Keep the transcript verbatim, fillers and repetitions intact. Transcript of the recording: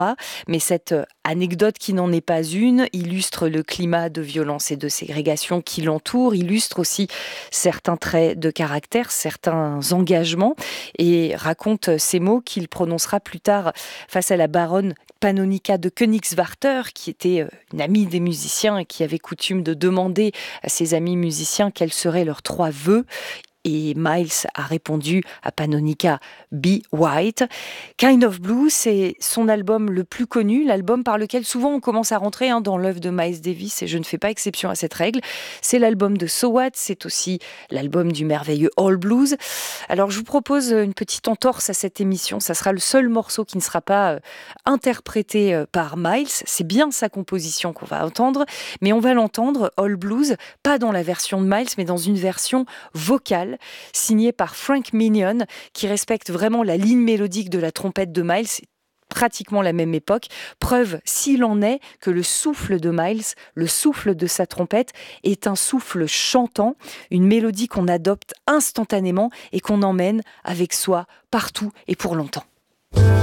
Mais cette anecdote qui n'en est pas une illustre le climat de violence et de ségrégation qui l'entoure, illustre aussi certains traits de caractère, certains engagements et raconte ces mots qu'il prononcera plus tard face à la baronne Pannonica de Königswarter, qui était une amie des musiciens et qui avait coutume de demander à ses amis musiciens quels seraient leurs trois vœux. Et Miles a répondu à Pannonica « Be White ». Kind of Blue, c'est son album le plus connu, l'album par lequel souvent on commence à rentrer hein, dans l'œuvre de Miles Davis, et je ne fais pas exception à cette règle. C'est l'album de So What, c'est aussi l'album du merveilleux All Blues. Alors je vous propose une petite entorse à cette émission, ça sera le seul morceau qui ne sera pas euh, interprété euh, par Miles, c'est bien sa composition qu'on va entendre, mais on va l'entendre, All Blues, pas dans la version de Miles, mais dans une version vocale, signé par Frank Minion, qui respecte vraiment la ligne mélodique de la trompette de Miles, pratiquement la même époque. Preuve, s'il en est, que le souffle de Miles, le souffle de sa trompette, est un souffle chantant, une mélodie qu'on adopte instantanément et qu'on emmène avec soi partout et pour longtemps.